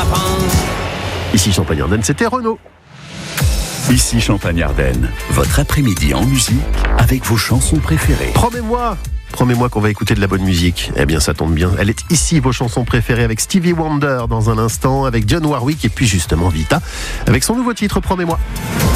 m'apprendre. Ici Champagne-Ardenne, c'était Renaud. Ici Champagne-Ardenne, votre après-midi en musique avec vos chansons préférées. Promets-moi qu'on va écouter de la bonne musique. Eh bien, ça tombe bien. Elle est ici, vos chansons préférées, avec Stevie Wonder dans un instant, avec Dionne Warwick et puis justement Vita, avec son nouveau titre, Promets-moi.